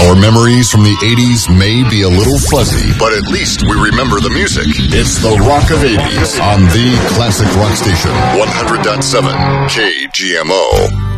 Our memories from the 80s may be a little fuzzy, but at least we remember the music. It's the Rock of 80s on the Classic Rock Station, 100.7 KGMO.